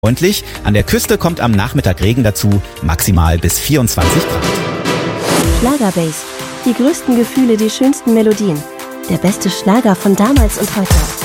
Freundlich. An der Küste kommt am Nachmittag Regen dazu, maximal bis 24 Grad. Schlagerbase. Die größten Gefühle, die schönsten Melodien. Der beste Schlager von damals und heute.